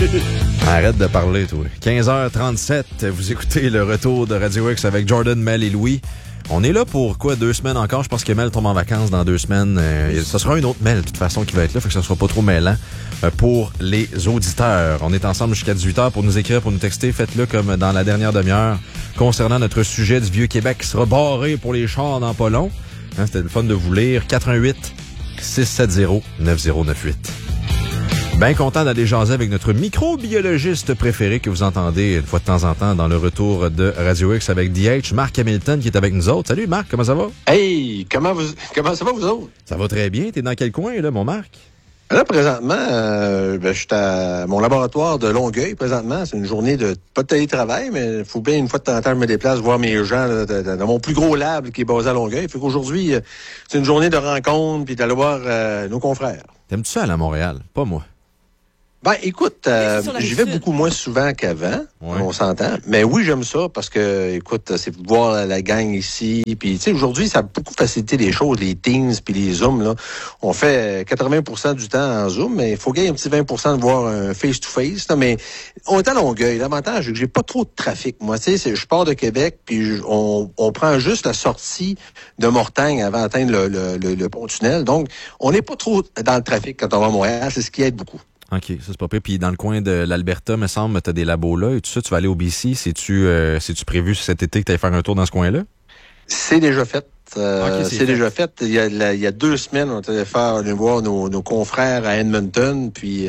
Arrête de parler, toi. 15h37, vous écoutez le retour de Radio X avec Jordan, Mel et Louis. On est là pour quoi, 2 semaines encore? Je pense que Mel tombe en vacances dans 2 semaines. Ce sera une autre Mel, de toute façon, qui va être là, fait que ça sera pas trop mêlant pour les auditeurs. On est ensemble jusqu'à 18h pour nous écrire, pour nous texter. Faites-le comme dans la dernière demi-heure concernant notre sujet du Vieux-Québec qui sera barré pour les chars dans pas long. Hein, c'était le fun de vous lire. 88-670-9098. Bien content d'aller jaser avec notre microbiologiste préféré que vous entendez une fois de temps en temps dans le retour de Radio X avec DH, Marc Hamilton qui est avec nous autres. Salut Marc, comment ça va? Hey, comment ça va vous autres? Ça va très bien. T'es dans quel coin là, mon Marc? Là, présentement, je suis à mon laboratoire de Longueuil, présentement. C'est une journée de, pas de télétravail, mais il faut bien une fois de temps en temps je me déplace voir mes gens là, dans mon plus gros lab qui est basé à Longueuil. Fait qu'aujourd'hui, c'est une journée de rencontre puis d'aller voir nos confrères. T'aimes-tu ça aller à Montréal? Pas moi. Ben, écoute, j'y vais beaucoup moins souvent qu'avant, on s'entend. Mais oui, j'aime ça parce que, écoute, c'est voir la gang ici. Puis, tu sais, aujourd'hui, ça a beaucoup facilité les choses, les Teams puis les Zooms, là. On fait 80% du temps en Zoom, mais il faut gagner un petit 20% de voir un face-to-face. Là. Mais on est à Longueuil. L'avantage, c'est que j'ai pas trop de trafic. Moi, tu sais, je pars de Québec, puis on prend juste la sortie de Mortagne avant d'atteindre le pont-tunnel. Donc, on n'est pas trop dans le trafic quand on va à Montréal. C'est ce qui aide beaucoup. OK, ça c'est pas pire. Puis dans le coin de l'Alberta, me semble, t'as des labos là et tout ça. Tu vas aller au BC. C'est-tu prévu cet été que tu ailles faire un tour dans ce coin-là? C'est déjà fait. Okay, c'est déjà fait. Il y a 2 semaines, on était aller voir nos confrères à Edmonton, puis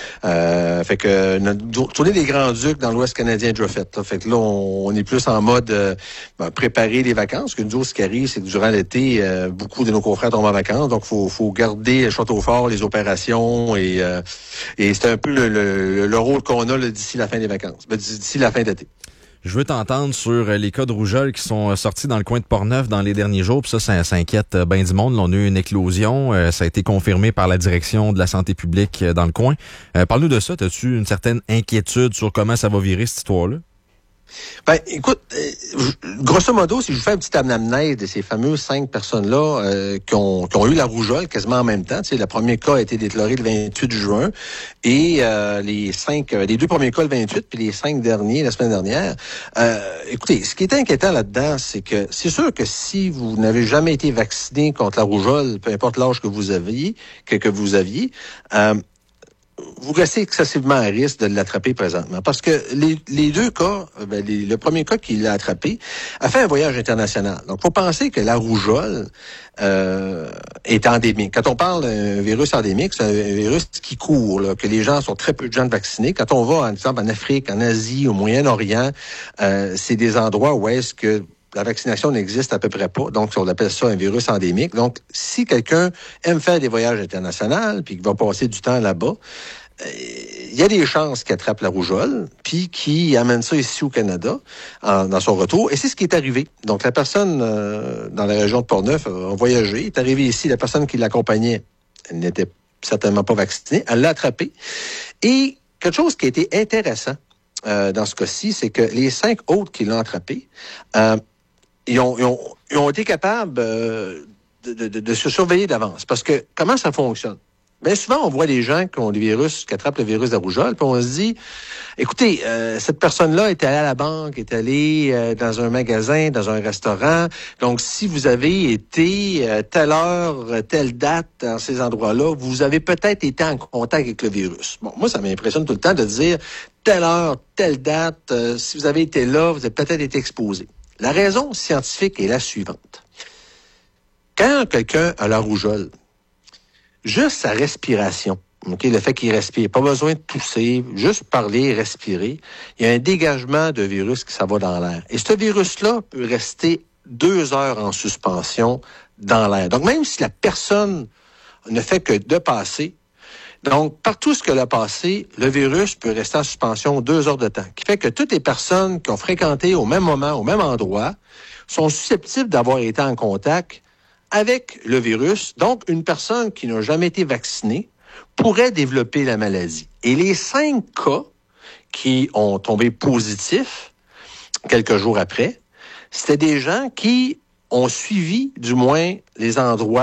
fait que notre tournée des Grands-Ducs dans l'Ouest canadien est déjà faite. Fait que là, on est plus en mode préparer les vacances. Que nous autres, ce qui arrive, c'est que durant l'été, beaucoup de nos confrères tombent en vacances, donc faut garder Château-Fort, les opérations, et c'est un peu le rôle qu'on a là, d'ici la fin des vacances, d'ici la fin d'été. Je veux t'entendre sur les cas de rougeole qui sont sortis dans le coin de Portneuf dans les derniers jours. Puis ça inquiète bien du monde. Là, on a eu une éclosion. Ça a été confirmé par la direction de la santé publique dans le coin. Parle-nous de ça. As-tu une certaine inquiétude sur comment ça va virer, cette histoire-là? Ben, écoute, grosso modo, si je vous fais un petit anamnèse de ces fameuses 5 personnes-là qui ont eu la rougeole quasiment en même temps. Tu sais, le premier cas a été déclaré le 28 juin et les 2 premiers cas le 28, puis les 5 derniers la semaine dernière. Écoutez, ce qui est inquiétant là-dedans, c'est que c'est sûr que si vous n'avez jamais été vacciné contre la rougeole, peu importe l'âge que vous aviez, vous restez excessivement à risque de l'attraper présentement. Parce que les 2 cas, le premier cas qui l'a attrapé, a fait un voyage international. Donc, il faut penser que la rougeole est endémique. Quand on parle d'un virus endémique, c'est un virus qui court, là, que les gens sont très peu de gens vaccinés. Quand on va, par exemple, en Afrique, en Asie, au Moyen-Orient, c'est des endroits où est-ce que la vaccination n'existe à peu près pas. Donc, on appelle ça un virus endémique. Donc, si quelqu'un aime faire des voyages internationaux puis qu'il va passer du temps là-bas, il y a des chances qu'il attrape la rougeole puis qu'il amène ça ici au Canada dans son retour. Et c'est ce qui est arrivé. Donc, la personne dans la région de Portneuf a voyagé, est arrivée ici. La personne qui l'accompagnait, elle n'était certainement pas vaccinée. Elle l'a attrapé. Et quelque chose qui a été intéressant dans ce cas-ci, c'est que les 5 autres qui l'ont attrapé, ils ont été capables de se surveiller d'avance. Parce que comment ça fonctionne? Bien souvent, on voit des gens qui ont des virus, qui attrapent le virus de la rougeole, puis on se dit, écoutez, cette personne-là est allée à la banque, est allée dans un magasin, dans un restaurant. Donc, si vous avez été telle heure, telle date dans ces endroits-là, vous avez peut-être été en contact avec le virus. Bon, moi, ça m'impressionne tout le temps de dire, telle heure, telle date, si vous avez été là, vous avez peut-être été exposé. La raison scientifique est la suivante. Quand quelqu'un a la rougeole, juste sa respiration, le fait qu'il respire, pas besoin de tousser, juste parler, respirer, il y a un dégagement de virus qui s'en va dans l'air. Et ce virus-là peut rester 2 heures en suspension dans l'air. Donc, même si la personne ne fait que de passer, donc, partout ce qu'elle a passé, le virus peut rester en suspension 2 heures de temps. Ce qui fait que toutes les personnes qui ont fréquenté au même moment, au même endroit, sont susceptibles d'avoir été en contact avec le virus. Donc, une personne qui n'a jamais été vaccinée pourrait développer la maladie. Et les 5 cas qui ont tombé positifs quelques jours après, c'était des gens qui ont suivi, du moins, les endroits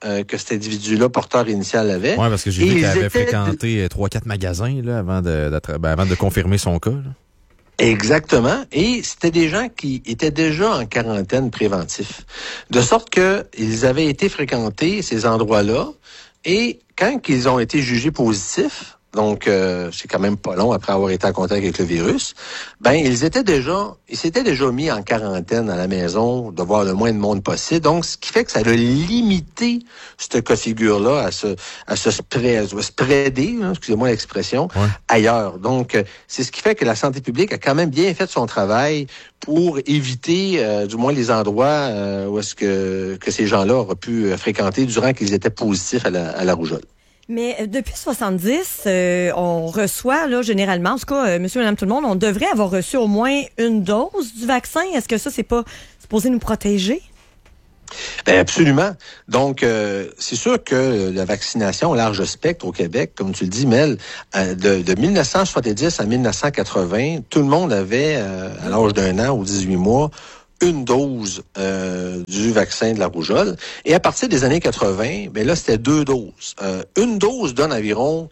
que cet individu-là, porteur initial, avait. Oui, parce que j'ai vu qu'il avait fréquenté 3-4 magasins là, avant de confirmer son cas. Là. Exactement. Et c'était des gens qui étaient déjà en quarantaine préventif. De sorte que ils avaient été fréquentés, ces endroits-là, et quand ils ont été jugés positifs, donc c'est quand même pas long après avoir été en contact avec le virus, ils s'étaient déjà mis en quarantaine à la maison, de voir le moins de monde possible. Donc, ce qui fait que ça a limité ce cas de figure-là à se spreader, excusez-moi l'expression, ailleurs. Donc, c'est ce qui fait que la santé publique a quand même bien fait son travail pour éviter, du moins, les endroits où est-ce que ces gens-là auraient pu fréquenter durant qu'ils étaient positifs à la rougeole. Mais depuis 70, on reçoit, là, généralement, en tout cas, monsieur, madame, tout le monde, on devrait avoir reçu au moins une dose du vaccin. Est-ce que ça, c'est pas supposé nous protéger? Ben absolument. Donc, c'est sûr que la vaccination au large spectre au Québec, comme tu le dis, Mel, de 1970 à 1980, tout le monde avait, à l'âge d'un an ou 18 mois, une dose du vaccin de la rougeole. Et à partir des années 80, là, c'était 2 doses. Une dose donne environ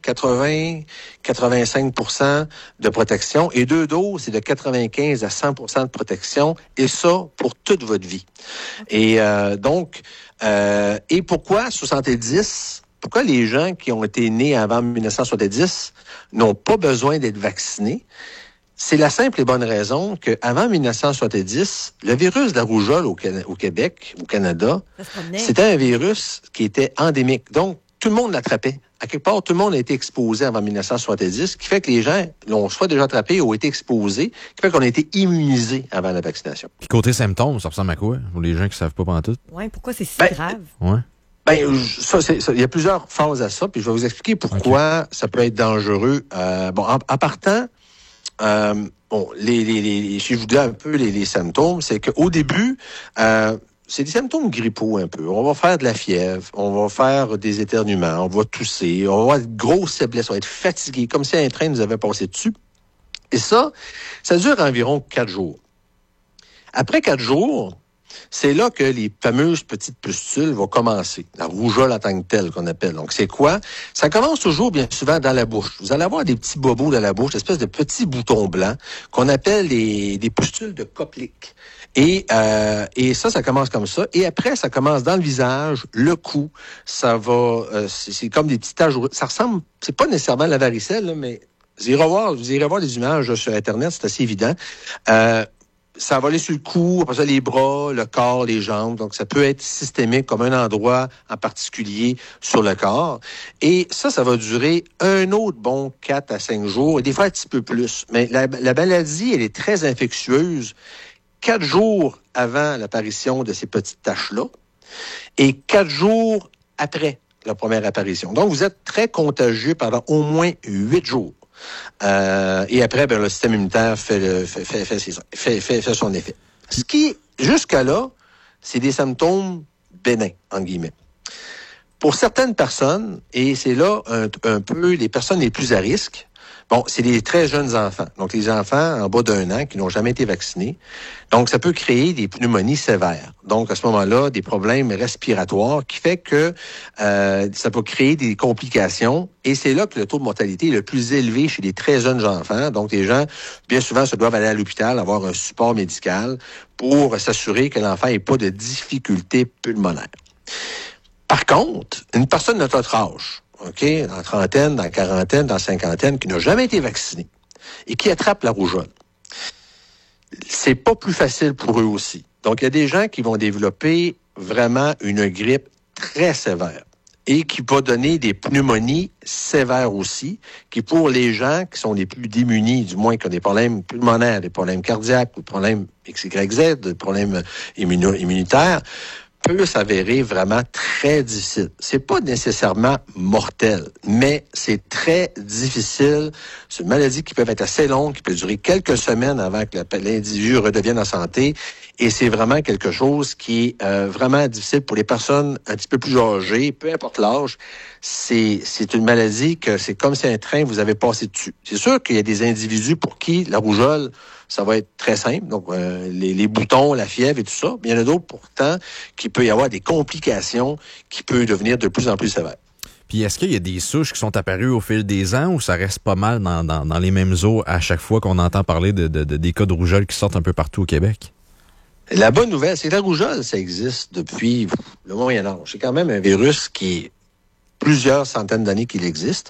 80-85% de protection et 2 doses, c'est de 95 à 100% de protection, et ça pour toute votre vie. Et et pourquoi 70? Pourquoi les gens qui ont été nés avant 1970 n'ont pas besoin d'être vaccinés? C'est la simple et bonne raison qu'avant 1970, le virus de la rougeole au Québec, au Canada, c'était un virus qui était endémique. Donc, tout le monde l'attrapait. À quelque part, tout le monde a été exposé avant 1970, ce qui fait que les gens l'ont soit déjà attrapé ou été exposés, ce qui fait qu'on a été immunisés avant la vaccination. Puis côté symptômes, ça ressemble à quoi? Pour les gens qui ne savent pas pantoute. Oui, pourquoi c'est si grave? Ouais. Il y a plusieurs phases à ça, puis je vais vous expliquer pourquoi ça peut être dangereux. En partant, si je vous dis un peu les symptômes, c'est qu'au début, c'est des symptômes grippaux un peu. On va faire de la fièvre, on va faire des éternuements, on va tousser, on va avoir de grosses faiblesses, on va être fatigué, comme si un train nous avait passé dessus. Et ça dure environ 4 jours. Après 4 jours, c'est là que les fameuses petites pustules vont commencer. La rougeole en tant que telle qu'on appelle. Donc, c'est quoi? Ça commence toujours, bien souvent, dans la bouche. Vous allez avoir des petits bobos dans la bouche, des espèces de petits boutons blancs qu'on appelle des pustules de Koplik. Et ça commence comme ça. Et après, ça commence dans le visage, le cou. Ça va, c'est comme des petites taches. Ça ressemble, c'est pas nécessairement la varicelle, là, mais vous irez voir des images là, sur Internet, c'est assez évident. Ça va aller sur le cou, après ça, les bras, le corps, les jambes. Donc, ça peut être systémique comme un endroit en particulier sur le corps. Et ça va durer un autre bon 4 à 5 jours, et des fois un petit peu plus. Mais la maladie, elle est très infectieuse 4 jours avant l'apparition de ces petites taches-là et 4 jours après la première apparition. Donc, vous êtes très contagieux pendant au moins 8 jours. Et après, le système immunitaire fait son effet. Ce qui, jusqu'à là, c'est des symptômes bénins, entre guillemets. Pour certaines personnes, et c'est là un peu les personnes les plus à risque, c'est les très jeunes enfants. Donc, les enfants en bas d'1 an qui n'ont jamais été vaccinés. Donc, ça peut créer des pneumonies sévères. Donc, à ce moment-là, des problèmes respiratoires qui fait que ça peut créer des complications. Et c'est là que le taux de mortalité est le plus élevé chez les très jeunes enfants. Donc, les gens, bien souvent, se doivent aller à l'hôpital, avoir un support médical pour s'assurer que l'enfant n'ait pas de difficultés pulmonaires. Par contre, une personne de notre âge, dans la trentaine, dans la quarantaine, dans la cinquantaine, qui n'a jamais été vacciné et qui attrape la rougeole, c'est pas plus facile pour eux aussi. Donc, il y a des gens qui vont développer vraiment une grippe très sévère et qui va donner des pneumonies sévères aussi, qui pour les gens qui sont les plus démunis, du moins qui ont des problèmes pulmonaires, des problèmes cardiaques, des problèmes XYZ, des problèmes immunitaires, peut s'avérer vraiment très difficile. C'est pas nécessairement mortel, mais c'est très difficile. C'est une maladie qui peut être assez longue, qui peut durer quelques semaines avant que l'individu redevienne en santé. Et c'est vraiment quelque chose qui est vraiment difficile pour les personnes un petit peu plus âgées, peu importe l'âge. C'est une maladie que c'est comme si un train vous avait passé dessus. C'est sûr qu'il y a des individus pour qui la rougeole, ça va être très simple. Donc, les boutons, la fièvre et tout ça. Mais il y en a d'autres, pourtant, qui peut y avoir des complications qui peuvent devenir de plus en plus sévères. Puis est-ce qu'il y a des souches qui sont apparues au fil des ans ou ça reste pas mal dans les mêmes eaux à chaque fois qu'on entend parler des cas de rougeole qui sortent un peu partout au Québec? La bonne nouvelle, c'est que la rougeole, ça existe depuis le Moyen-Âge. C'est quand même un virus qui est plusieurs centaines d'années qu'il existe.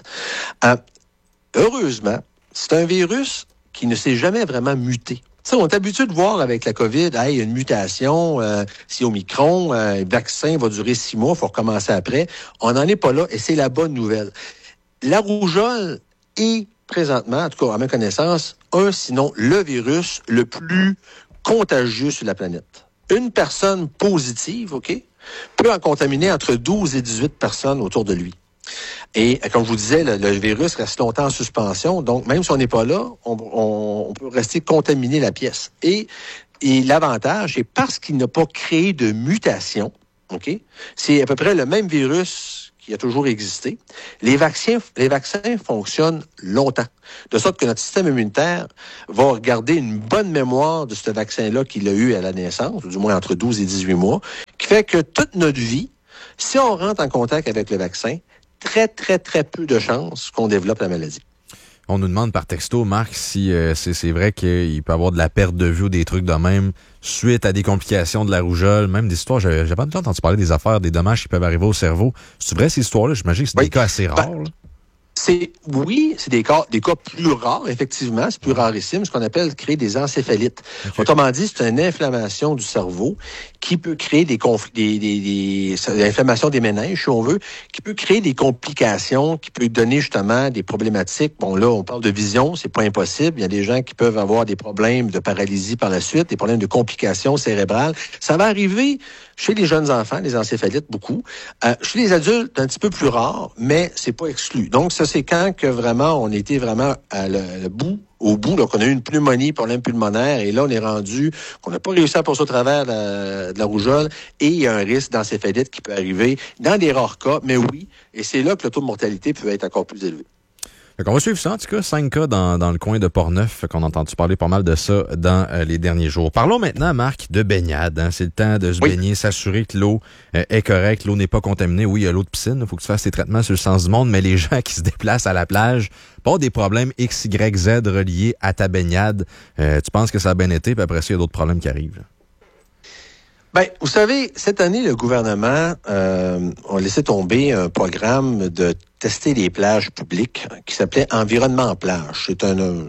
Heureusement, c'est un virus qui ne s'est jamais vraiment muté. Ça, on est habitué de voir avec la COVID, il y a une mutation, si Omicron, le vaccin va durer 6 mois, il faut recommencer après. On n'en est pas là et c'est la bonne nouvelle. La rougeole est présentement, en tout cas à ma connaissance, sinon le virus le plus contagieux sur la planète. Une personne positive, OK, peut en contaminer entre 12 et 18 personnes autour de lui. Et comme je vous disais, le virus reste longtemps en suspension, donc même si on n'est pas là, on peut rester contaminé la pièce. Et l'avantage, c'est parce qu'il n'a pas créé de mutation, OK, c'est à peu près le même virus qui a toujours existé. Les vaccins fonctionnent longtemps, de sorte que notre système immunitaire va garder une bonne mémoire de ce vaccin-là qu'il a eu à la naissance, ou du moins entre 12 et 18 mois, qui fait que toute notre vie, si on rentre en contact avec le vaccin, très, très, très peu de chances qu'on développe la maladie. On nous demande par texto, Marc, si c'est vrai qu'il peut y avoir de la perte de vue ou des trucs de même suite à des complications de la rougeole, même des histoires. J'avais pas entendu parler des affaires, des dommages qui peuvent arriver au cerveau. C'est vrai ces histoires-là? J'imagine que c'est des cas assez rares. C'est des cas plus rares, effectivement, c'est plus rarissime, ce qu'on appelle créer des encéphalites. Okay. Autrement dit, c'est une inflammation du cerveau qui peut créer des inflammations des méninges, si on veut, qui peut créer des complications, qui peut donner justement des problématiques. Bon, là, on parle de vision, c'est pas impossible. Il y a des gens qui peuvent avoir des problèmes de paralysie par la suite, des problèmes de complications cérébrales. Ça va arriver chez les jeunes enfants, les encéphalites, beaucoup. Chez les adultes, un petit peu plus rare, mais c'est pas exclu. Donc, ça, c'est quand que vraiment, on était vraiment au bout, donc on a eu une pneumonie, problème pulmonaire, et là, on est rendu qu'on n'a pas réussi à passer au travers de la rougeole, et il y a un risque d'encéphalite qui peut arriver dans des rares cas, mais oui, et c'est là que le taux de mortalité peut être encore plus élevé. On va suivre ça, en tout cas, 5 cas dans le coin de Portneuf, qu'on a entendu parler pas mal de ça dans les derniers jours. Parlons maintenant, Marc, de baignade. Hein. C'est le temps de se baigner, s'assurer que l'eau est correcte, l'eau n'est pas contaminée. Oui, il y a l'eau de piscine, il faut que tu fasses tes traitements sur le sens du monde, mais les gens qui se déplacent à la plage, pas des problèmes X, Y, Z reliés à ta baignade. Tu penses que ça a bien été, puis après ça, il y a d'autres problèmes qui arrivent. Ben, vous savez, cette année, le gouvernement a laissé tomber un programme de tester les plages publiques qui s'appelait Environnement en plage. C'est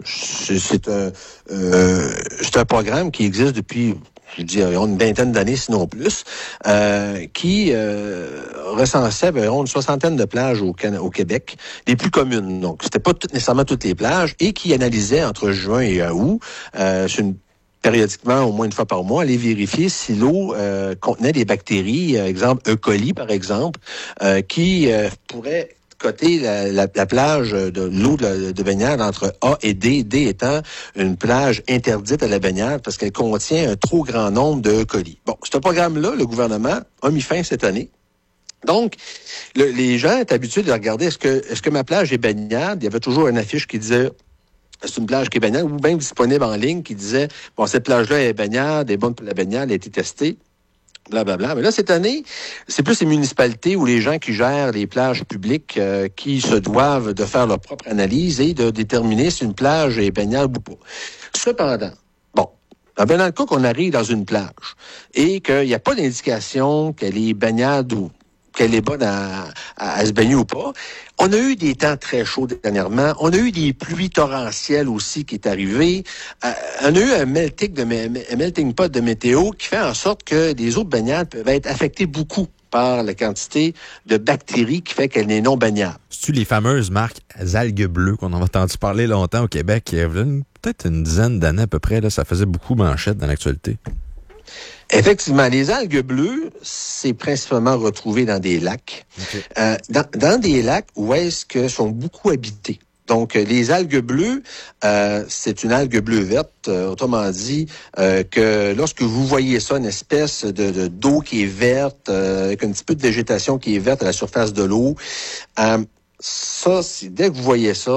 un programme qui existe depuis, je dirais, une vingtaine d'années, sinon plus, qui recensait environ une soixantaine de plages au Québec, les plus communes. Donc, c'était pas nécessairement toutes les plages, et qui analysait entre juin et août, périodiquement, au moins une fois par mois, aller vérifier si l'eau contenait des bactéries, exemple E. coli, par exemple, qui pourraient coter la plage de l'eau de baignade entre A et D, D étant une plage interdite à la baignade parce qu'elle contient un trop grand nombre de E. coli. Bon, ce programme-là, le gouvernement a mis fin cette année. Donc, les gens étaient habitués de regarder est-ce que ma plage est baignade. Il y avait toujours une affiche qui disait c'est une plage qui est baignade, ou même disponible en ligne, qui disait, bon, cette plage-là est baignade, est bonne pour la baignade, elle a été testée, blablabla. Mais là, cette année, c'est plus les municipalités ou les gens qui gèrent les plages publiques qui se doivent de faire leur propre analyse et de déterminer si une plage est baignade ou pas. Cependant, bon, dans le cas qu'on arrive dans une plage et qu'il n'y a pas d'indication qu'elle est baignade ou qu'elle est bonne à se baigner ou pas. On a eu des temps très chauds dernièrement. On a eu des pluies torrentielles aussi qui est arrivé. On a eu un melting pot de météo qui fait en sorte que les eaux de baignade peuvent être affectées beaucoup par la quantité de bactéries qui fait qu'elle n'est non baignable. C'est-tu les fameuses marques algues bleues qu'on a entendu parler longtemps au Québec? Il y a peut-être une dizaine d'années à peu près, là, ça faisait beaucoup manchette dans l'actualité. Effectivement, les algues bleues, c'est principalement retrouvé dans des lacs. Okay. Dans des lacs où est-ce que sont beaucoup habités. Donc, les algues bleues, c'est une algue bleu verte, autrement dit, que lorsque vous voyez ça, une espèce d'eau qui est verte, avec un petit peu de végétation qui est verte à la surface de l'eau, ça, dès que vous voyez ça,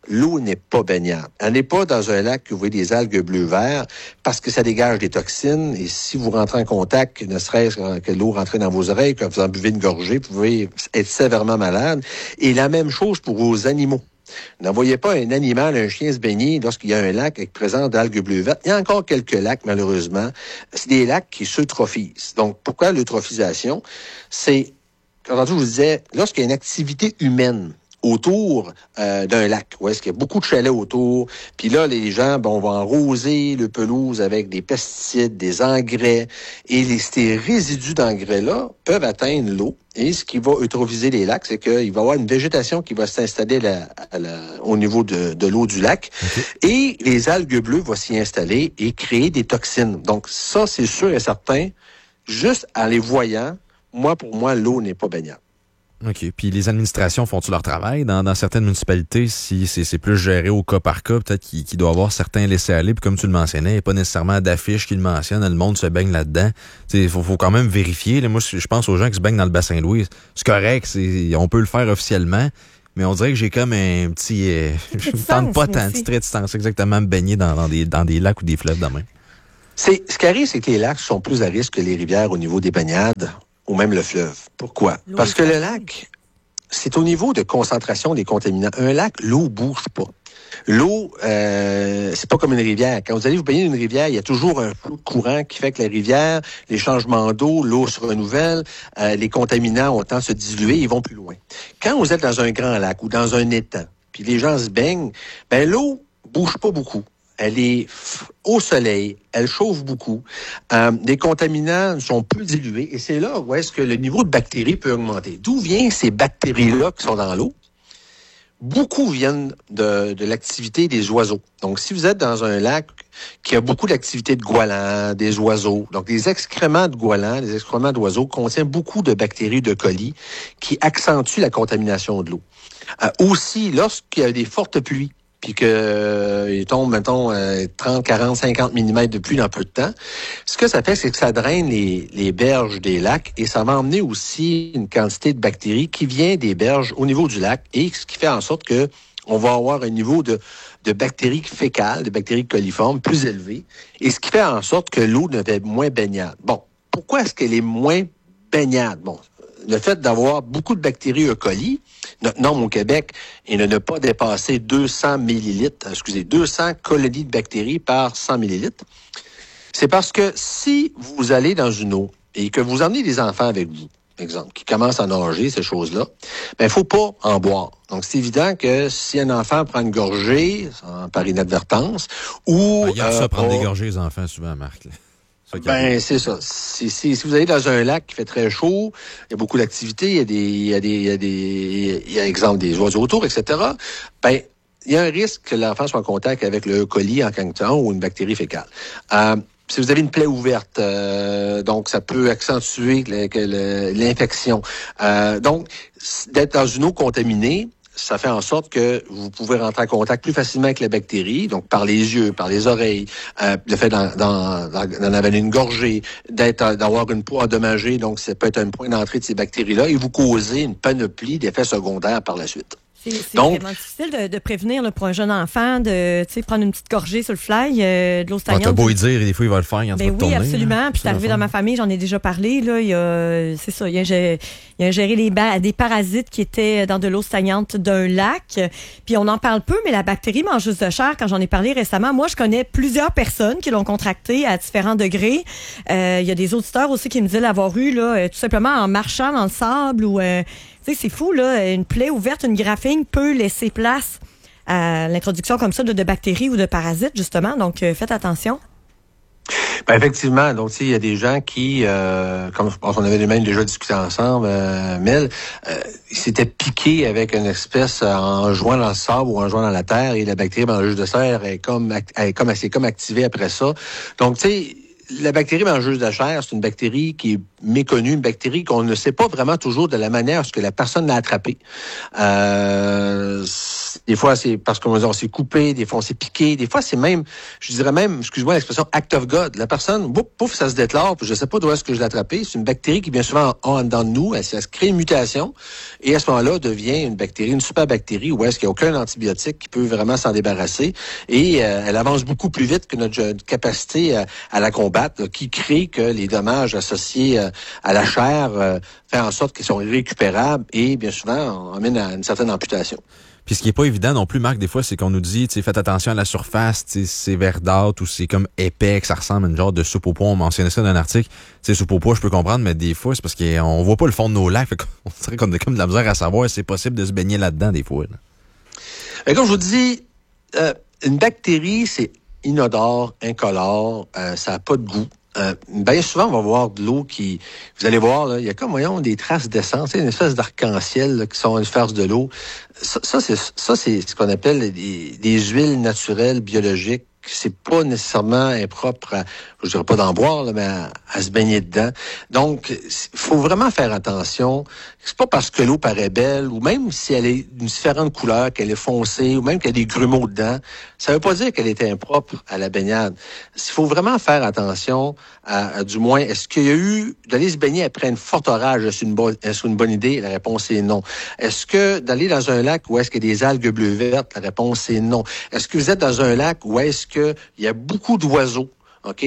l'eau n'est pas baignable. Elle n'est pas dans un lac que vous voyez des algues bleu-vert parce que ça dégage des toxines et si vous rentrez en contact, ne serait-ce que l'eau rentre dans vos oreilles, que vous en buvez une gorgée, vous pouvez être sévèrement malade. Et la même chose pour vos animaux. N'envoyez pas un animal, un chien se baigner lorsqu'il y a un lac avec présence d'algues bleu-vert. Il y a encore quelques lacs, malheureusement. C'est des lacs qui s'eutrophisent. Donc, pourquoi l'eutrophisation? C'est, quand je vous disais, lorsqu'il y a une activité humaine autour d'un lac, où est-ce qu'il y a beaucoup de chalets autour, puis là, les gens vont arroser le pelouse avec des pesticides, des engrais, et ces résidus d'engrais-là peuvent atteindre l'eau. Et ce qui va eutrophiser les lacs, c'est qu'il va y avoir une végétation qui va s'installer au niveau de l'eau du lac, et les algues bleues vont s'y installer et créer des toxines. Donc ça, c'est sûr et certain, juste en les voyant, pour moi, l'eau n'est pas baignable. OK. Puis les administrations font-tu leur travail? Dans certaines municipalités, si c'est plus géré au cas par cas, peut-être qu'il doit y avoir certains laissés-aller. Puis comme tu le mentionnais, il n'y a pas nécessairement d'affiches qui le mentionnent. Le monde se baigne là-dedans. Il faut quand même vérifier. Là, moi, je pense aux gens qui se baignent dans le bassin Louis. C'est correct. On peut le faire officiellement. Mais on dirait que j'ai comme un petit... je ne tente pas tant, un petit réticence, exactement, me baigner dans des lacs ou des fleuves de même. Ce qui arrive, c'est que les lacs sont plus à risque que les rivières au niveau des baignades. Ou même le fleuve. Pourquoi? Parce que le lac, c'est au niveau de concentration des contaminants. Un lac, l'eau bouge pas. L'eau, c'est pas comme une rivière. Quand vous allez vous baigner dans une rivière, il y a toujours un flot de courant qui fait que la rivière, les changements d'eau, l'eau se renouvelle, les contaminants ont tendance à se diluer, ils vont plus loin. Quand vous êtes dans un grand lac ou dans un étang, puis les gens se baignent, l'eau bouge pas beaucoup. Elle est au soleil, elle chauffe beaucoup. Les contaminants sont peu dilués et c'est là où est-ce que le niveau de bactéries peut augmenter. D'où viennent ces bactéries-là qui sont dans l'eau? Beaucoup viennent de l'activité des oiseaux. Donc, si vous êtes dans un lac qui a beaucoup d'activité de goélands, des oiseaux, donc les excréments de goélands, les excréments d'oiseaux contiennent beaucoup de bactéries de colis qui accentuent la contamination de l'eau. Aussi, lorsqu'il y a des fortes pluies, puis qu'il tombe, mettons, 30, 40, 50 mm de pluie dans peu de temps, ce que ça fait, c'est que ça draine les berges des lacs et ça va emmener aussi une quantité de bactéries qui vient des berges au niveau du lac et ce qui fait en sorte que on va avoir un niveau de bactéries fécales, de bactéries coliformes plus élevé et ce qui fait en sorte que l'eau devient moins baignable. Bon, pourquoi est-ce qu'elle est moins baignable? Bon, le fait d'avoir beaucoup de bactéries E. coli, notre norme au Québec est de ne pas dépasser 200 colonies de bactéries par 100 millilitres. C'est parce que si vous allez dans une eau et que vous emmenez des enfants avec vous, exemple, qui commencent à nager, ces choses-là, il faut pas en boire. Donc, c'est évident que si un enfant prend une gorgée, par inadvertance, ou... Il y a ça, prendre des gorgées, les enfants, souvent, Marc. Là. C'est ça. Si vous allez dans un lac qui fait très chaud, il y a beaucoup d'activités, il y a exemple des oiseaux autour, etc. Il y a un risque que l'enfant soit en contact avec le E. coli en cancton ou une bactérie fécale. Si vous avez une plaie ouverte, donc ça peut accentuer l'infection. Donc, d'être dans une eau contaminée, ça fait en sorte que vous pouvez rentrer en contact plus facilement avec la bactérie, donc par les yeux, par les oreilles, le fait d'en avaler une gorgée, d'avoir une peau endommagée, donc ça peut être un point d'entrée de ces bactéries-là et vous causer une panoplie d'effets secondaires par la suite. C'est vraiment difficile de prévenir là, pour un jeune enfant de prendre une petite gorgée sur le fly de l'eau stagnante. T'as beau y dire, des fois, il va le faire quand tu vas te tourner. Oui, absolument. Puis c'est arrivé dans ma famille, j'en ai déjà parlé. Là, il a géré des parasites qui étaient dans de l'eau stagnante d'un lac. Puis on en parle peu, mais la bactérie mangeuse de chair, quand j'en ai parlé récemment, moi, je connais plusieurs personnes qui l'ont contractée à différents degrés. Il y a des auditeurs aussi qui me disaient l'avoir eu là, tout simplement en marchant dans le sable ou... c'est fou, là. Une plaie ouverte, une graphine peut laisser place à l'introduction comme ça de bactéries ou de parasites, justement. Donc, faites attention. Effectivement. Donc, il y a des gens qui, comme je pense qu'on avait même déjà discuté ensemble, Mel, ils s'étaient piqués avec une espèce en jouant dans le sable ou en jouant dans la terre et la bactérie mangeuse de chair elle s'est comme activée après ça. Donc, tu sais, la bactérie mangeuse de chair, c'est une bactérie qui est méconnue, une bactérie qu'on ne sait pas vraiment toujours de la manière que la personne l'a attrapée. Des fois, c'est parce qu'on s'est coupé, des fois, on s'est piqué, des fois, c'est même, je dirais même, excuse-moi l'expression, act of God. La personne, pouf, ça se déclare, puis je sais pas d'où est-ce que je l'ai attrapé. C'est une bactérie qui, bien souvent, en dedans de nous, elle se crée une mutation, et à ce moment-là, devient une bactérie, une super bactérie, où est-ce qu'il n'y a aucun antibiotique qui peut vraiment s'en débarrasser, et elle avance beaucoup plus vite que notre capacité à la combattre, là, qui crée que les dommages associés à la chair fait en sorte qu'ils sont irrécupérables et, bien souvent, on amène à une certaine amputation. Puis ce qui est pas évident non plus, Marc, des fois, c'est qu'on nous dit, tu sais, faites attention à la surface, tu sais, c'est verdâtre ou c'est comme épais, que ça ressemble à une genre de soupe au pois. On mentionnait ça dans un article. Tu sais, soupe au pois, je peux comprendre, mais des fois, c'est parce qu'on voit pas le fond de nos lacs. Fait qu'on dirait qu'on a comme de la misère à savoir si c'est possible de se baigner là-dedans, des fois. Là. Mais comme je vous dis, une bactérie, c'est inodore, incolore, ça n'a pas de goût. Bien souvent, on va voir de l'eau qui... Vous allez voir, là, il y a comme, voyons, des traces d'essence, une espèce d'arc-en-ciel là, qui sont une farce de l'eau. Ça, c'est ce qu'on appelle des huiles naturelles biologiques. C'est pas nécessairement impropre à, je dirais pas d'en boire, là, mais à se baigner dedans. Donc, il faut vraiment faire attention. C'est pas parce que l'eau paraît belle, ou même si elle est d'une différente couleur, qu'elle est foncée, ou même qu'il y a des grumeaux dedans, ça veut pas dire qu'elle est impropre à la baignade. Il faut vraiment faire attention à du moins, est-ce qu'il y a eu, d'aller se baigner après une forte orage, est-ce une bonne idée? La réponse est non. Est-ce que d'aller dans un lac où est-ce qu'il y a des algues bleues-vertes? La réponse est non. Est-ce que vous êtes dans un lac où est-ce qu'il y a beaucoup d'oiseaux? OK?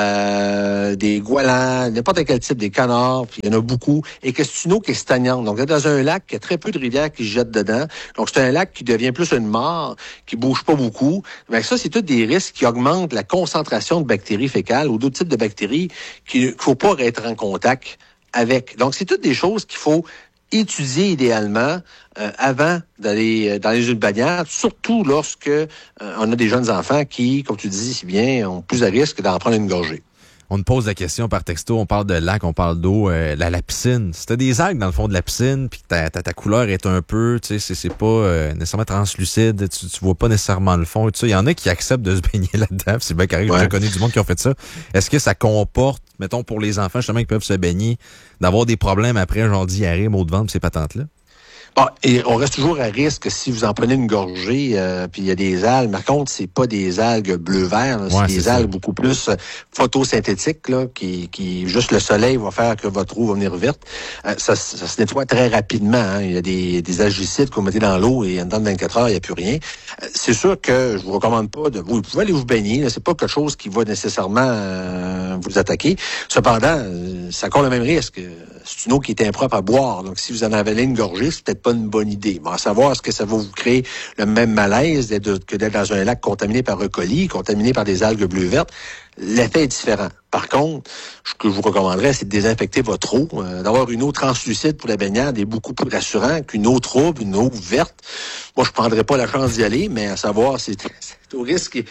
Des goélands, n'importe quel type, des canards, puis il y en a beaucoup, et que c'est une eau qui est stagnante. Donc, vous êtes dans un lac qui a très peu de rivières qui se jettent dedans. Donc, c'est un lac qui devient plus une mare, qui bouge pas beaucoup. Mais ça, c'est tous des risques qui augmentent la concentration de bactéries fécales ou d'autres types de bactéries qu'il faut pas être en contact avec. Donc, c'est toutes des choses qu'il faut étudier idéalement avant d'aller dans les baignades, surtout lorsque on a des jeunes enfants qui, comme tu dis si bien, ont plus de risque d'en prendre une gorgée. On nous pose la question par texto, on parle de lac, on parle d'eau, la piscine. Si t'as des algues dans le fond de la piscine, puis que ta couleur est un peu, tu sais, c'est pas nécessairement translucide, tu vois pas nécessairement le fond et tout ça. Il y en a qui acceptent de se baigner là-dedans, c'est bien correct, j'ai connu du monde qui ont fait ça. Est-ce que ça comporte, mettons pour les enfants justement qui peuvent se baigner, d'avoir des problèmes après, genre diarrhée, maux de ventre, ces patentes-là? Bon, et on reste toujours à risque si vous en prenez une gorgée, puis il y a des algues. Par contre, c'est pas des algues bleu-vert, c'est des algues beaucoup plus photosynthétiques, là, qui juste le soleil va faire que votre eau va venir verte. Ça se nettoie très rapidement. Hein. Il y a des algicides que vous mettez dans l'eau et en dedans de 24 heures, il n'y a plus rien. C'est sûr que je vous recommande pas de vous pouvez aller vous baigner. Là, c'est pas quelque chose qui va nécessairement vous attaquer. Cependant, ça court le même risque. C'est une eau qui est impropre à boire. Donc, si vous en avalez une gorgée, c'est peut-être pas une bonne idée. Bon, à savoir, est-ce que ça va vous créer le même malaise que d'être dans un lac contaminé par E. coli, contaminé par des algues bleues-vertes? L'effet est différent. Par contre, ce que je vous recommanderais, c'est de désinfecter votre eau. D'avoir une eau translucide pour la baignade est beaucoup plus rassurant qu'une eau trouble, une eau verte. Moi, je prendrais pas la chance d'y aller, mais à savoir, c'est au risque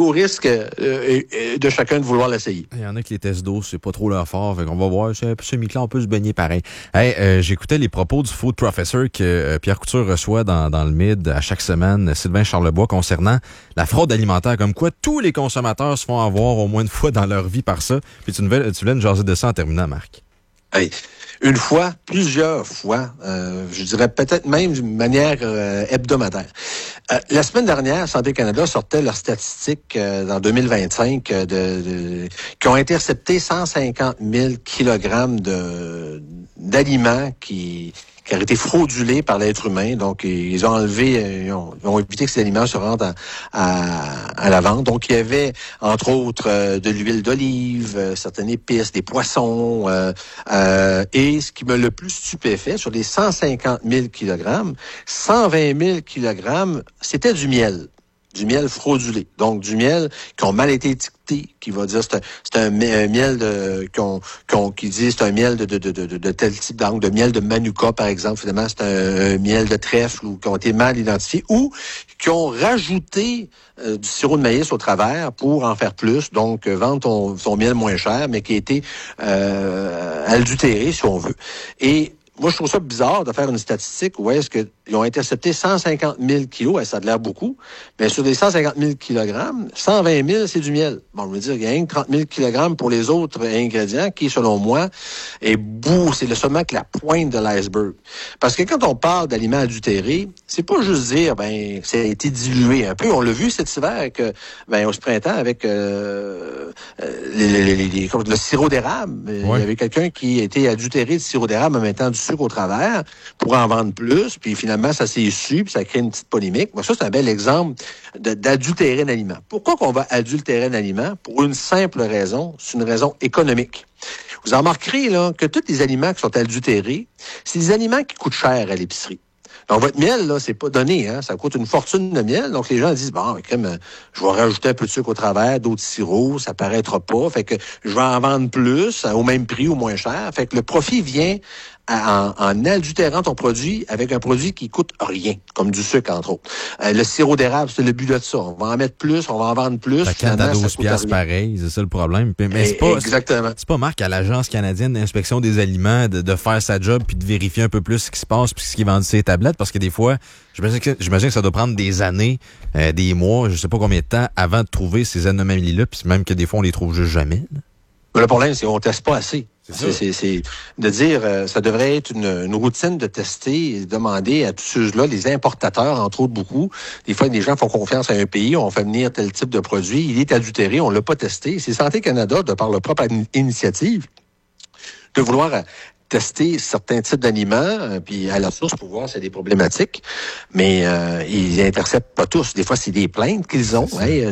de chacun de vouloir l'essayer. Il y en a qui les tests d'eau, c'est pas trop leur fort. Fait qu'on va voir, ce mi-clan, on peut se baigner pareil. Hey, j'écoutais les propos du food professor que Pierre Couture reçoit dans le Mid à chaque semaine, Sylvain Charlebois, concernant la fraude alimentaire. Comme quoi, tous les consommateurs se font avoir au moins une fois dans leur vie par ça. Puis tu voulais nous jaser de ça en terminant, Marc. Hey, une fois, plusieurs fois, je dirais peut-être même d'une manière hebdomadaire. La semaine dernière, Santé Canada sortait leurs statistiques dans 2025 qui ont intercepté 150 000 kilogrammes d'aliments qui ont été fraudulés par l'être humain. Donc, ils ont enlevé, ils ont évité que ces aliments se rendent à la vente. Donc, il y avait, entre autres, de l'huile d'olive, certaines épices, des poissons. Et ce qui m'a le plus stupéfait, sur les 150 000 kilogrammes, 120 000 kilogrammes, c'était du miel. Du miel fraudulé. Donc, du miel qui ont mal été étiqueté, qui va dire c'est un miel qui dit c'est un miel de tel type, donc de miel de Manuka, par exemple. Finalement, c'est un miel de trèfle ou qui ont été mal identifiés ou qui ont rajouté du sirop de maïs au travers pour en faire plus. Donc, vendre ton miel moins cher, mais qui a été adultéré, si on veut. Et moi, je trouve ça bizarre de faire une statistique où est-ce que ils ont intercepté 150 000 kilos, ça a l'air beaucoup, mais sur les 150 000 kilogrammes, 120 000, c'est du miel. Bon, je veux dire, il y a 30 000 kilogrammes pour les autres ingrédients qui, selon moi, est c'est seulement que la pointe de l'iceberg. Parce que quand on parle d'aliments adultérés, c'est pas juste dire, ça a été dilué un peu. On l'a vu cet hiver avec, au printemps avec le sirop d'érable. Oui. Il y avait quelqu'un qui a été adultéré de sirop d'érable en mettant du sucre au travers pour en vendre plus, puis finalement, ça s'est su, puis ça crée une petite polémique. Bon, ça, c'est un bel exemple d'adultérer un aliment. Pourquoi qu'on va adultérer un aliment? Pour une simple raison, c'est une raison économique. Vous en remarquerez là, que tous les aliments qui sont adultérés, c'est des aliments qui coûtent cher à l'épicerie. Donc, votre miel, là, c'est pas donné, hein. Ça coûte une fortune de miel. Donc, les gens disent, je vais rajouter un peu de sucre au travers, d'autres sirops, ça paraîtra pas. Fait que je vais en vendre plus, au même prix ou moins cher. Fait que le profit vient en adultérant ton produit avec un produit qui coûte rien, comme du sucre, entre autres. Le sirop d'érable, c'est le but de ça. On va en mettre plus, on va en vendre plus. La canne à 12 piastres, pareil, c'est ça le problème. Mais c'est pas, exactement. C'est pas Marc à l'Agence canadienne d'inspection des aliments de faire sa job puis de vérifier un peu plus ce qui se passe puis ce qui est vendu sur les tablettes, parce que des fois, j'imagine que ça doit prendre des années, des mois, je sais pas combien de temps avant de trouver ces anomalies-là, puis même que des fois on les trouve juste jamais. Le problème, c'est qu'on teste pas assez. C'est de dire, ça devrait être une routine de tester et de demander à tous ceux-là, les importateurs, entre autres beaucoup. Des fois, les gens font confiance à un pays, on fait venir tel type de produit, il est adultéré, on l'a pas testé. C'est Santé Canada, de par leur propre initiative, de vouloir tester certains types d'aliments, puis à la source pour voir s'il y a des problématiques. Mais ils interceptent pas tous. Des fois, c'est des plaintes qu'ils ont.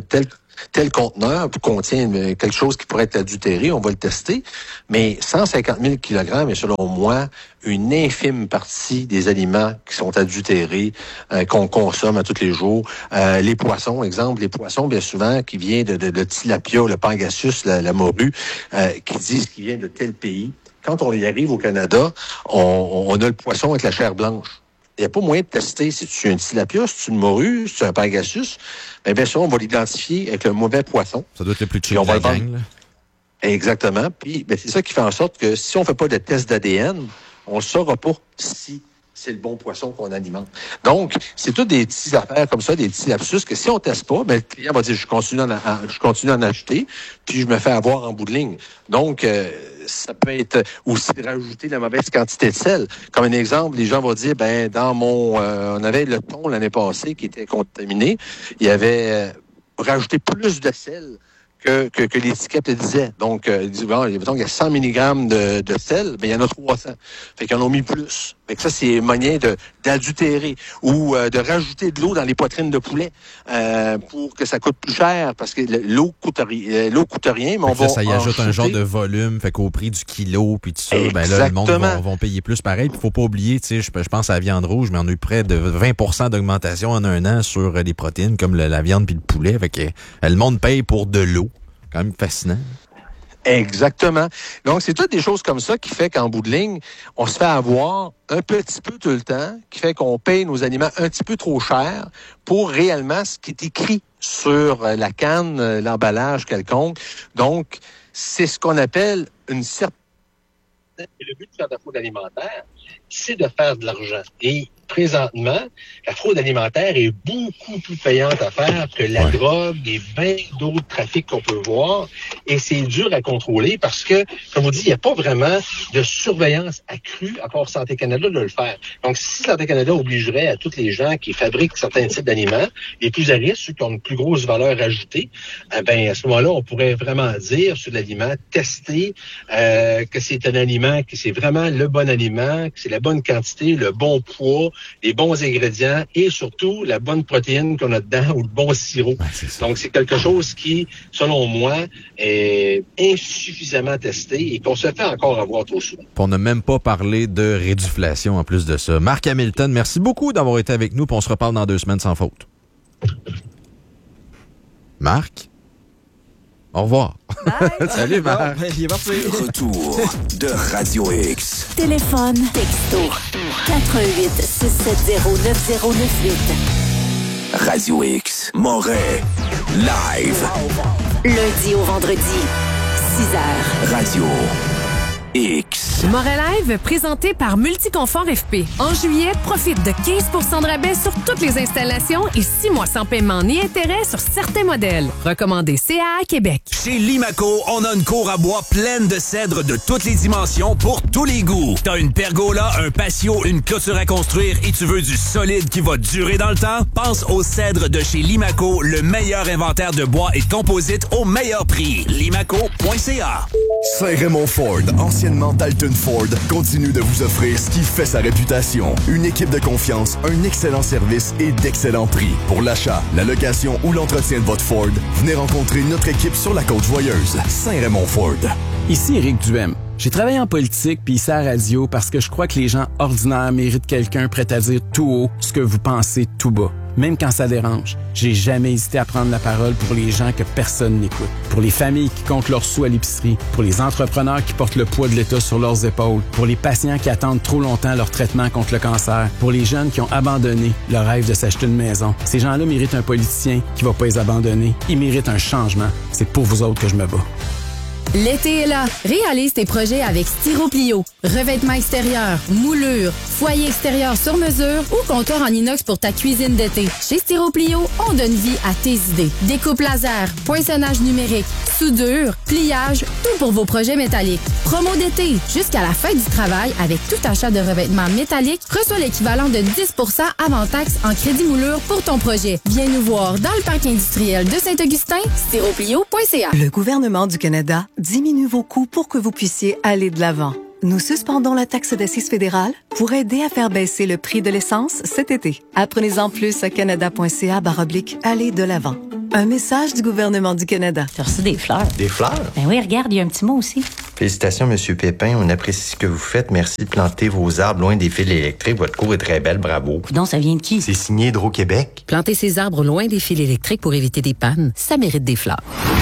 Tel conteneur contient quelque chose qui pourrait être adultéré, on va le tester. Mais 150 000 kilogrammes est, selon moi, une infime partie des aliments qui sont adultérés, qu'on consomme à tous les jours. Les poissons, bien souvent, qui viennent de tilapia, le pangasius, la morue, qui disent qu'il vient de tel pays. Quand on y arrive au Canada, on a le poisson avec la chair blanche. Il n'y a pas moyen de tester si tu es un tilapia, si tu es une morue, si tu es un pangasius. Bien sûr, on va l'identifier avec le mauvais poisson. Ça doit être le plus cheap de la gang, là. Exactement. Puis c'est ça qui fait en sorte que si on ne fait pas de test d'ADN, on ne saura pas si c'est le bon poisson qu'on alimente. Donc, c'est toutes des petites affaires comme ça, des petits lapsus que si on ne teste pas, le client va dire je continue à en acheter, puis je me fais avoir en bout de ligne. Donc, ça peut être aussi de rajouter la mauvaise quantité de sel. Comme un exemple, les gens vont dire, on avait le thon l'année passée qui était contaminé, il y avait rajouté plus de sel que l'étiquette le disait. Donc, il y a 100 mg de sel, mais il y en a 300. Fait qu'ils en ont mis plus. Fait que ça, c'est un moyen d'adultérer ou de rajouter de l'eau dans les poitrines de poulet pour que ça coûte plus cher, parce que l'eau coûte rien, mais on va... Ça y ajoute un genre de volume, fait qu'au prix du kilo, puis tout ça, là, le monde vont payer plus pareil. Puis faut pas oublier, tu sais, je pense à la viande rouge, mais on a eu près de 20% d'augmentation en un an sur les protéines, comme la viande puis le poulet. Fait que le monde paye pour de l'eau. Quand même fascinant. Exactement. Donc, c'est toutes des choses comme ça qui fait qu'en bout de ligne, on se fait avoir un petit peu tout le temps, qui fait qu'on paye nos aliments un petit peu trop cher pour réellement ce qui est écrit sur la canne, l'emballage quelconque. Donc, c'est ce qu'on appelle une certaine... Le but de faire de la fraude alimentaire, c'est de faire de l'argent. Et présentement, la fraude alimentaire est beaucoup plus payante à faire que la drogue et bien d'autres trafics qu'on peut voir. Et c'est dur à contrôler parce que, comme on dit, il n'y a pas vraiment de surveillance accrue, à part Santé Canada, de le faire. Donc, si Santé Canada obligerait à tous les gens qui fabriquent certains types d'aliments, les plus à risque, ceux qui ont une plus grosse valeur ajoutée, à ce moment-là, on pourrait vraiment dire sur l'aliment, tester que c'est un aliment, que c'est vraiment le bon aliment, que c'est la bonne quantité, le bon poids, les bons ingrédients et surtout la bonne protéine qu'on a dedans ou le bon sirop. Donc, c'est quelque chose qui, selon moi, est insuffisamment testé et qu'on se fait encore avoir trop souvent. On n'a même pas parlé de réduflation en plus de ça. Marc Hamilton, merci beaucoup d'avoir été avec nous, puis on se reparle dans 2 semaines sans faute. Marc? Au revoir. Salut, Marc. Retour de Radio X. Téléphone, texto, 88 670 9098. Radio X, Montréal, live. Lundi au vendredi, 6h. Radio X. Moret Live, présenté par Multiconfort FP. En juillet, profite de 15 % de rabais sur toutes les installations et 6 mois sans paiement ni intérêt sur certains modèles. Recommandé CAA Québec. Chez Limaco, on a une cour à bois pleine de cèdres de toutes les dimensions pour tous les goûts. T'as une pergola, un patio, une clôture à construire et tu veux du solide qui va durer dans le temps? Pense aux cèdres de chez Limaco, le meilleur inventaire de bois et de composites au meilleur prix. Limaco.ca. Saint-Raymond Ford, anciennement Dalton Ford, continue de vous offrir ce qui fait sa réputation. Une équipe de confiance, un excellent service et d'excellents prix. Pour l'achat, la location ou l'entretien de votre Ford, venez rencontrer notre équipe sur la Côte-Joyeuse. Saint-Raymond Ford. Ici Éric Duhem. J'ai travaillé en politique puis ici à la radio parce que je crois que les gens ordinaires méritent quelqu'un prêt à dire tout haut ce que vous pensez tout bas. Même quand ça dérange, j'ai jamais hésité à prendre la parole pour les gens que personne n'écoute. Pour les familles qui comptent leurs sous à l'épicerie, pour les entrepreneurs qui portent le poids de l'État sur leurs épaules, pour les patients qui attendent trop longtemps leur traitement contre le cancer, pour les jeunes qui ont abandonné le rêve de s'acheter une maison. Ces gens-là méritent un politicien qui va pas les abandonner. Ils méritent un changement. C'est pour vous autres que je me bats. L'été est là. Réalise tes projets avec Styroplio. Revêtement extérieur, moulure, foyer extérieur sur mesure ou comptoir en inox pour ta cuisine d'été. Chez Styroplio, on donne vie à tes idées. Découpe laser, poinçonnage numérique, soudure, pliage, tout pour vos projets métalliques. Promo d'été, jusqu'à la fin du travail, avec tout achat de revêtement métallique, reçois l'équivalent de 10 % avant taxe en crédit moulure pour ton projet. Viens nous voir dans le parc industriel de Saint-Augustin, styroplio.ca. Le gouvernement du Canada diminue vos coûts pour que vous puissiez aller de l'avant. Nous suspendons la taxe d'assises fédérale pour aider à faire baisser le prix de l'essence cet été. Apprenez-en plus à canada.ca/aller de l'avant. Un message du gouvernement du Canada. Tu as reçu des fleurs. Des fleurs? Ben oui, regarde, il y a un petit mot aussi. Félicitations, Monsieur Pépin. On apprécie ce que vous faites. Merci de planter vos arbres loin des fils électriques. Votre cour est très belle. Bravo. Donc, ça vient de qui? C'est signé Hydro-Québec. Planter ses arbres loin des fils électriques pour éviter des pannes, ça mérite des fleurs.